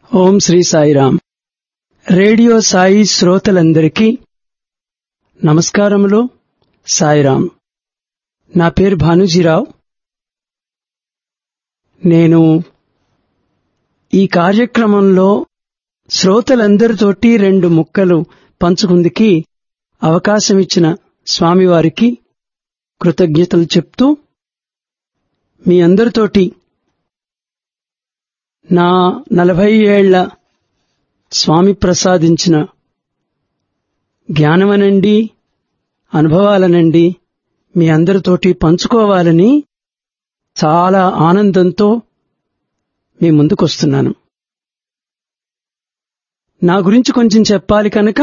ఓం Shri Sairam. Radio Sai శ్రోతలందరికీ నమస్కారములు. సాయిరామ్. నా పేరు భానుజీరావు. నేను ఈ కార్యక్రమంలో శ్రోతలందరితోటి 2 ముక్కలు పంచుకుందికి అవకాశం ఇచ్చిన స్వామివారికి కృతజ్ఞతలు చెప్తూ మీ అందరితోటి నా 40 ఏళ్ల స్వామి ప్రసాదించిన జ్ఞానమనండి, అనుభవాలనండి మీ అందరితోటి పంచుకోవాలని చాలా ఆనందంతో మీ ముందుకొస్తున్నాను. నా గురించి కొంచెం చెప్పాలి కనుక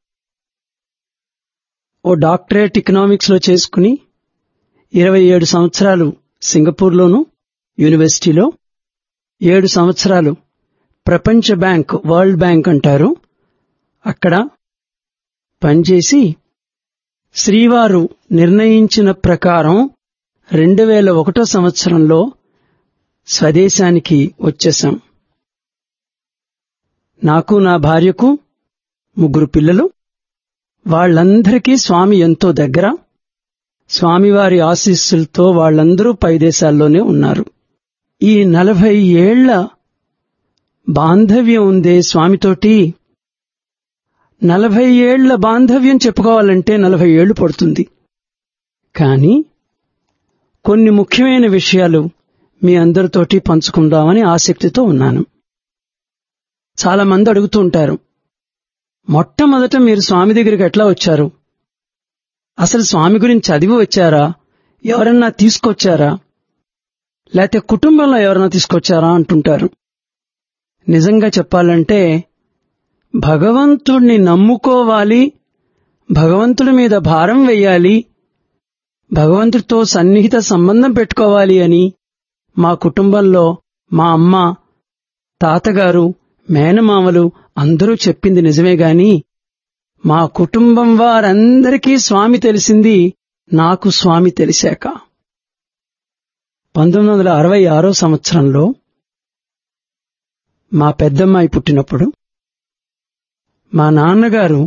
ఓ డాక్టరేట్ ఎకనామిక్స్ లో చేసుకుని 27 సంవత్సరాలు సింగపూర్లోను యూనివర్సిటీలో, 7 సంవత్సరాలు ప్రపంచ బ్యాంక్, వరల్డ్ బ్యాంక్ అంటారు, అక్కడ పనిచేసి శ్రీవారు నిర్ణయించిన ప్రకారం 2001 సంవత్సరంలో స్వదేశానికి వచ్చేశాం. నాకు, నా భార్యకు 3 పిల్లలు. వాళ్లందరికీ స్వామి ఎంతో దగ్గర. స్వామివారి ఆశీస్సులతో వాళ్లందరూ పై దేశాల్లోనే ఉన్నారు. ఈ 40 ఏళ్ల బాంధవ్యం ఉందే స్వామితోటి. 40 ఏళ్ల బాంధవ్యం చెప్పుకోవాలంటే 40 ఏళ్లు పడుతుంది. కానీ కొన్ని ముఖ్యమైన విషయాలు మీ అందరితోటి పంచుకుందామని ఆసక్తితో ఉన్నాను. చాలా మంది అడుగుతూ ఉంటారు, మొట్టమొదట మీరు స్వామి దగ్గరికి ఎట్లా వచ్చారు? అసలు స్వామి గురించి చదివి వచ్చారా? ఎవరన్నా తీసుకొచ్చారా? లేకపోతే కుటుంబంలో ఎవరన్నా తీసుకొచ్చారా అంటుంటారు. నిజంగా చెప్పాలంటే భగవంతుణ్ణి నమ్ముకోవాలి, భగవంతుడి మీద భారం వెయ్యాలి, భగవంతుడితో సన్నిహిత సంబంధం పెట్టుకోవాలి అని మా కుటుంబంలో మా అమ్మ, తాతగారు, మేనమామలు అందరూ చెప్పింది నిజమే గాని మా కుటుంబం వారందరికీ స్వామి తెలిసింది నాకు స్వామి తెలిసాక. 1966 సంవత్సరంలో మా పెద్దమ్మాయి పుట్టినప్పుడు మా నాన్నగారు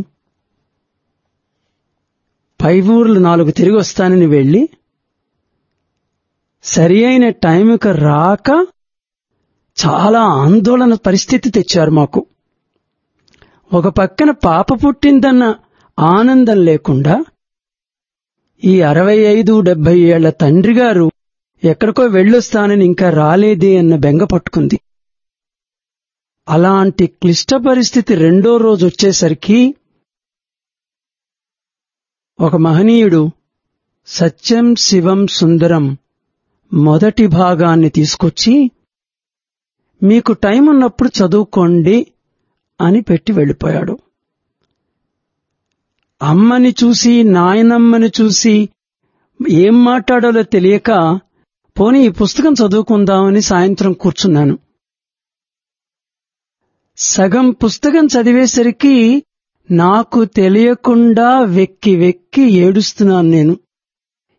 పై ఊర్లు 4 తిరిగి వస్తానని వెళ్లి సరి అయిన టైంకి రాక చాలా ఆందోళన పరిస్థితి తెచ్చారు మాకు. ఒక పక్కన పాప పుట్టిందన్న ఆనందం లేకుండా ఈ 65-70 ఏళ్ల తండ్రి గారు ఎక్కడికో వెళ్ళొస్తానని ఇంకా రాలేదే అన్న బెంగ పట్టుకుంది. అలాంటి క్లిష్ట పరిస్థితి 2వ రోజు వచ్చేసరికి ఒక మహనీయుడు సత్యం శివం సుందరం మొదటి భాగాన్ని తీసుకొచ్చి మీకు టైం ఉన్నప్పుడు చదువుకోండి అని పెట్టి వెళ్ళిపోయాడు. అమ్మని చూసి, నాయనమ్మని చూసి ఏం మాట్లాడాలో తెలియక పోనీ ఈ పుస్తకం చదువుకుందామని సాయంత్రం కూర్చున్నాను. సగం పుస్తకం చదివేసరికి నాకు తెలియకుండా వెక్కి వెక్కి ఏడుస్తున్నాను నేను.